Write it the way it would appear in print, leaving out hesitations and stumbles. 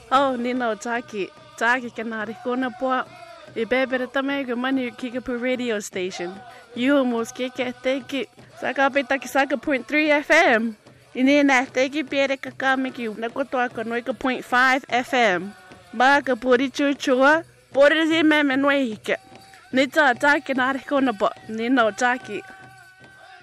Oh, Nino Taki. Taki kanari kona po. Ibebere tamego mani Kickapoo radio station. You almost kick it, thank you. Saka petaki saka 0.3 FM. Inina teki pere kakamiki nakotoa konoika 0.5 FM. Baka puri chuchua. Puri zi meme nwehike. Nita taki nari kona po. Nino Taki.